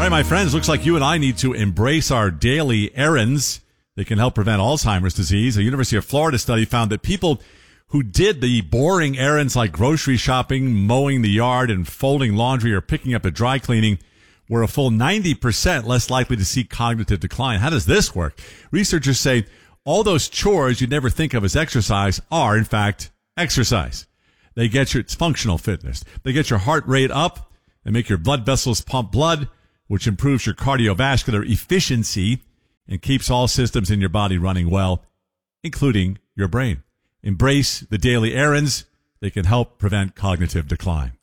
All right, my friends, looks like you and I need to embrace our daily errands. They can help prevent Alzheimer's disease. A University of Florida study found that people who did the boring errands like grocery shopping, mowing the yard, and folding laundry or picking up at dry cleaning were a full 90% less likely to see cognitive decline. How does this work? Researchers say all those chores you'd never think of as exercise are, in fact, exercise. They get it's functional fitness. They get your heart rate up and make your blood vessels pump blood, which improves your cardiovascular efficiency and keeps all systems in your body running well, including your brain. Embrace the daily errands. They can help prevent cognitive decline.